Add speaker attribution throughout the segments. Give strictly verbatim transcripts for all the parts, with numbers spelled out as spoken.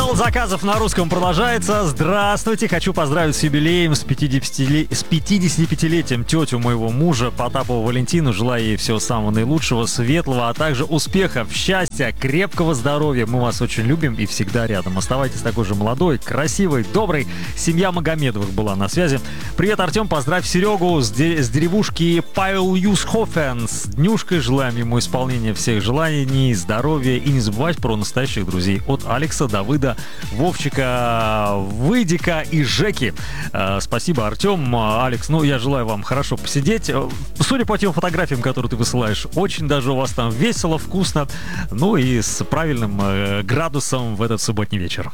Speaker 1: Шквал заказов на русском продолжается. Здравствуйте, хочу поздравить с юбилеем, с пятидесятипятилетием тетю моего мужа Потапову Валентину. Желаю ей всего самого наилучшего, светлого, а также успехов, счастья, крепкого здоровья. Мы вас очень любим и всегда рядом. Оставайтесь такой же молодой, красивой, доброй. Семья Магомедовых была на связи. Привет, Артем, поздравь Серегу с, де- с деревушки Пайл-Юсхофен. С днюшкой желаем ему исполнения всех желаний, здоровья и не забывать про настоящих друзей. От Алекса, Давыда, Вовчика, Выдика и Жеки. Э, спасибо, Артем. Алекс, ну, я желаю вам хорошо посидеть. Судя по тем фотографиям, которые ты высылаешь, очень даже у вас там весело, вкусно, ну и с правильным э, градусом в этот субботний вечер.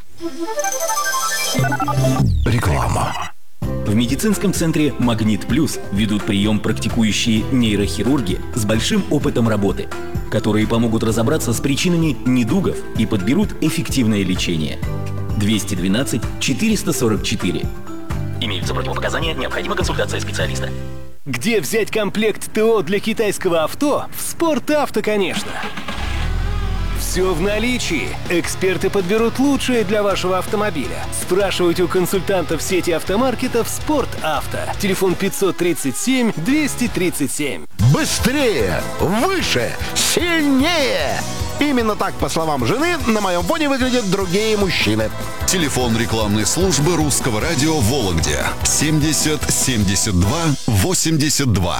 Speaker 2: Реклама. В медицинском центре «Магнит Плюс» ведут прием практикующие нейрохирурги с большим опытом работы, которые помогут разобраться с причинами недугов и подберут эффективное лечение. двести двенадцать четыреста сорок четыре. Имеются противопоказания, необходима консультация специалиста.
Speaker 3: Где взять комплект ТО для китайского авто? В «Спортавто», конечно. Все в наличии. Эксперты подберут лучшее для вашего автомобиля. Спрашивайте у консультантов сети автомаркетов «Спортавто». Телефон пятьсот тридцать семь двести тридцать семь.
Speaker 4: Быстрее, выше, сильнее! Именно так, по словам жены, на моем фоне выглядят другие мужчины.
Speaker 5: Телефон рекламной службы Русского радио в Вологде. семьдесят семьдесят два восемьдесят два.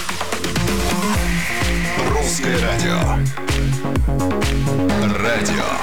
Speaker 5: Русское радио. Радио